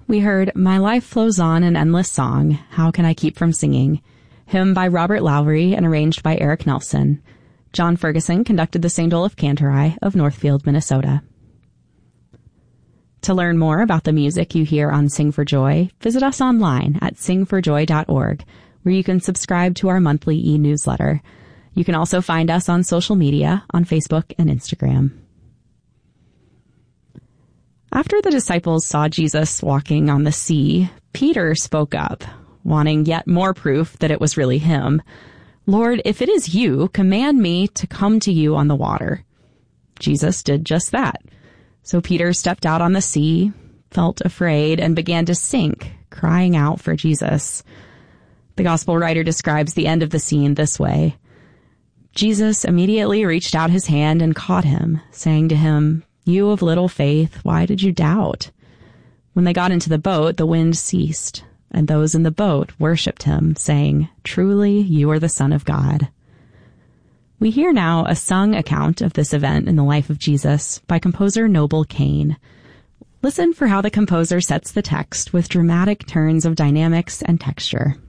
we heard My Life Flows On, an Endless Song, How Can I Keep From Singing? Hymn by Robert Lowry and arranged by Eric Nelson. John Ferguson conducted the St. Olaf Cantori of Northfield, Minnesota. To learn more about the music you hear on Sing for Joy, visit us online at singforjoy.org, where you can subscribe to our monthly e-newsletter. You can also find us on social media on Facebook and Instagram. After the disciples saw Jesus walking on the sea, Peter spoke up, wanting yet more proof that it was really him. Lord, if it is you, command me to come to you on the water. Jesus did just that. So Peter stepped out on the sea, felt afraid, and began to sink, crying out for Jesus. The gospel writer describes the end of the scene this way. Jesus immediately reached out his hand and caught him, saying to him, "You of little faith, why did you doubt?" When they got into the boat, the wind ceased, and those in the boat worshipped him, saying, "Truly, you are the Son of God." We hear now a sung account of this event in the life of Jesus by composer Noble Kane. Listen for how the composer sets the text with dramatic turns of dynamics and texture.